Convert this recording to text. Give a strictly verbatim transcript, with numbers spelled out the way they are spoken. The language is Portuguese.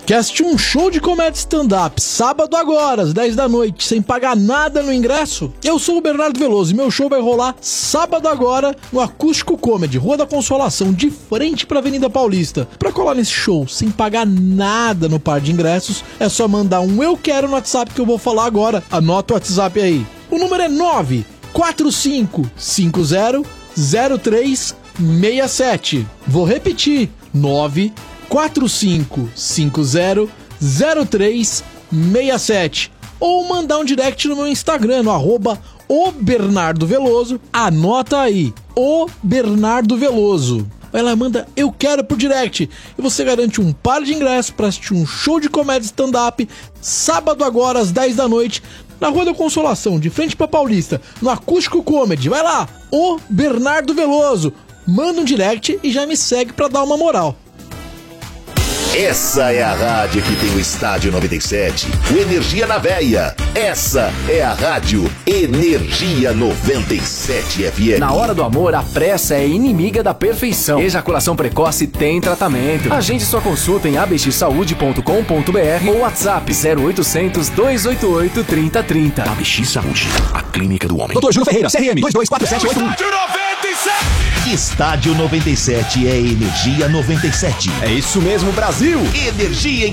Quer assistir um show de comédia stand-up sábado agora, às dez da noite, sem pagar nada no ingresso? Eu sou o Bernardo Veloso e meu show vai rolar sábado agora no Acústico Comedy, Rua da Consolação, de frente pra Avenida Paulista. Pra colar nesse show sem pagar nada no par de ingressos, é só mandar um eu quero no WhatsApp que eu vou falar agora. Anota o WhatsApp aí. O número é nove quatro cinco cinco zero zero três seis sete. Vou repetir, nove quatro cinco cinco zero zero três seis sete, ou mandar um direct no meu Instagram, no arroba o Bernardo Veloso. Anota aí, o Bernardo Veloso. Vai lá, manda eu quero por direct e você garante um par de ingressos para assistir um show de comédia stand-up sábado agora às dez da noite na Rua da Consolação, de frente pra Paulista, no Acústico Comedy. Vai lá, o Bernardo Veloso. Manda um direct e já me segue pra dar uma moral. Essa é a rádio que tem o Estádio noventa e sete, o Energia na Veia. Essa é a rádio Energia noventa e sete F M. Na hora do amor, a pressa é inimiga da perfeição. Ejaculação precoce tem tratamento. Agende sua consulta em a b x saúde ponto com ponto b r ou WhatsApp zero oitocentos, dois oito oito, trinta trinta. A B X Saúde, a clínica do homem. Doutor Júlio Ferreira, C R M dois dois quatro sete oito um. Estádio noventa e sete! Estádio noventa e sete é Energia noventa e sete. É isso mesmo, Brasil! Energia em